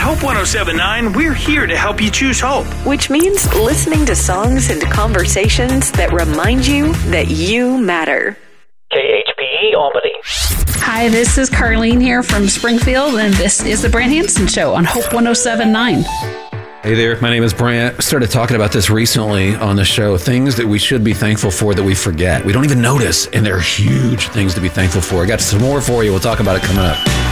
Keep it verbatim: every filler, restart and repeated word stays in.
Hope one oh seven point nine, we're here to help you choose hope. Which means listening to songs and conversations that remind you that you matter. K H P E Albany. Hi, this is Carlene here from Springfield, and this is the Brant Hansen Show on Hope one oh seven point nine. Hey there, my name is Brant. Started talking about this recently on the show. Things that we should be thankful for that we forget. We don't even notice, and they're huge things to be thankful for. I got some more for you. We'll talk about it coming up.